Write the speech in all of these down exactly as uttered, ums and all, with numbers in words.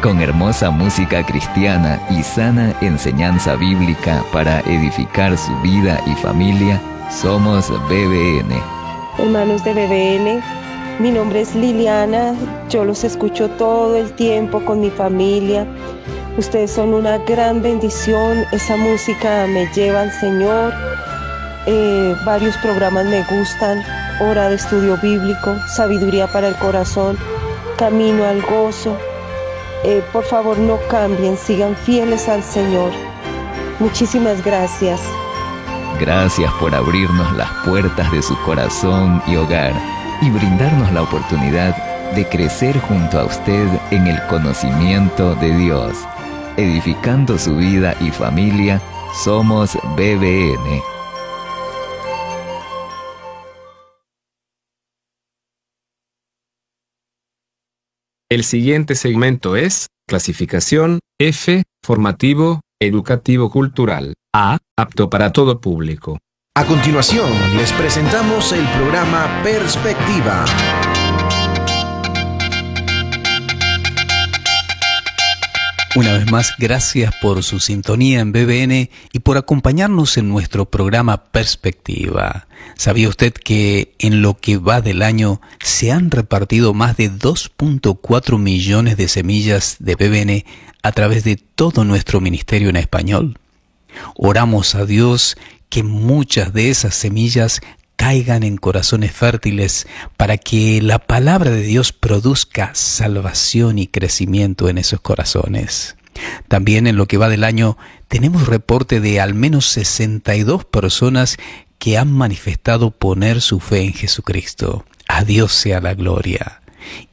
con hermosa música cristiana y sana enseñanza bíblica para edificar su vida y familia. Somos B B N. Hermanos de B B N, mi nombre es Liliana, yo los escucho todo el tiempo con mi familia. Ustedes son una gran bendición, esa música me lleva al Señor. Eh, varios programas me gustan, Hora de Estudio Bíblico, Sabiduría para el Corazón, Camino al Gozo. Eh, por favor, no cambien, sigan fieles al Señor. Muchísimas gracias. Gracias por abrirnos las puertas de su corazón y hogar y brindarnos la oportunidad de crecer junto a usted en el conocimiento de Dios. Edificando su vida y familia, somos B B N. El siguiente segmento es clasificación F, formativo, educativo cultural. A, apto para todo público. A continuación, les presentamos el programa Perspectiva. Una vez más, gracias por su sintonía en B B N y por acompañarnos en nuestro programa Perspectiva. ¿Sabía usted que en lo que va del año se han repartido más de dos punto cuatro millones de semillas de B B N a través de todo nuestro ministerio en español? Oramos a Dios que muchas de esas semillas caigan en corazones fértiles para que la palabra de Dios produzca salvación y crecimiento en esos corazones. También en lo que va del año tenemos reporte de al menos sesenta y dos personas que han manifestado poner su fe en Jesucristo. A Dios sea la gloria.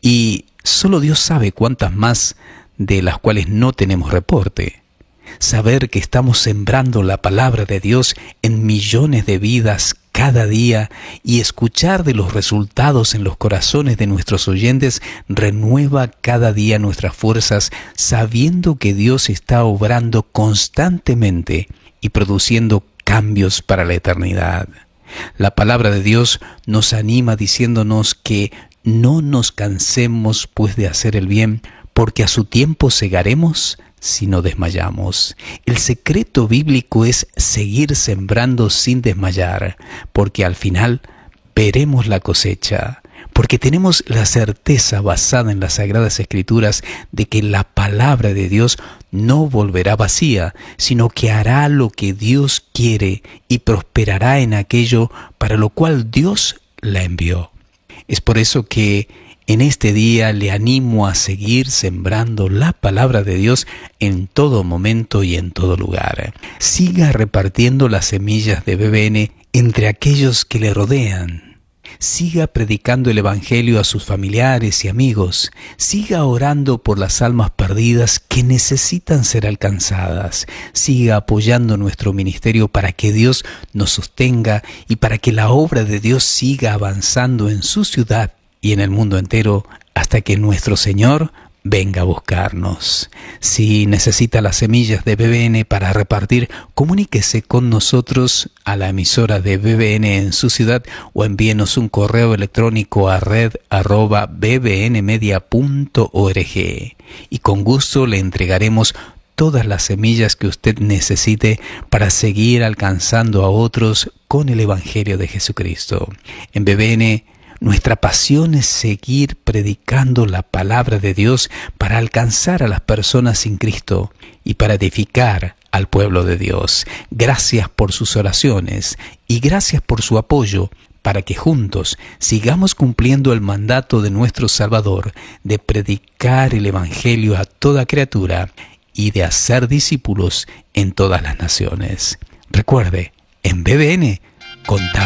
Y solo Dios sabe cuántas más, de las cuales no tenemos reporte. Saber que estamos sembrando la palabra de Dios en millones de vidas cada día y escuchar de los resultados en los corazones de nuestros oyentes renueva cada día nuestras fuerzas, sabiendo que Dios está obrando constantemente y produciendo cambios para la eternidad. La palabra de Dios nos anima diciéndonos que no nos cansemos pues de hacer el bien, porque a su tiempo segaremos si no desmayamos. El secreto bíblico es seguir sembrando sin desmayar, porque al final veremos la cosecha, porque tenemos la certeza basada en las Sagradas Escrituras de que la palabra de Dios no volverá vacía, sino que hará lo que Dios quiere y prosperará en aquello para lo cual Dios la envió. Es por eso que en este día le animo a seguir sembrando la palabra de Dios en todo momento y en todo lugar. Siga repartiendo las semillas de B B N entre aquellos que le rodean. Siga predicando el Evangelio a sus familiares y amigos. Siga orando por las almas perdidas que necesitan ser alcanzadas. Siga apoyando nuestro ministerio para que Dios nos sostenga y para que la obra de Dios siga avanzando en su ciudad y en el mundo entero hasta que nuestro Señor venga a buscarnos. Si necesita las semillas de B B N para repartir, comuníquese con nosotros a la emisora de B B N en su ciudad o envíenos un correo electrónico a red arroba b b n media punto org y con gusto le entregaremos todas las semillas que usted necesite para seguir alcanzando a otros con el Evangelio de Jesucristo. En B B N nuestra pasión es seguir predicando la palabra de Dios para alcanzar a las personas sin Cristo y para edificar al pueblo de Dios. Gracias por sus oraciones y gracias por su apoyo para que juntos sigamos cumpliendo el mandato de nuestro Salvador de predicar el Evangelio a toda criatura y de hacer discípulos en todas las naciones. Recuerde, en B B N contamos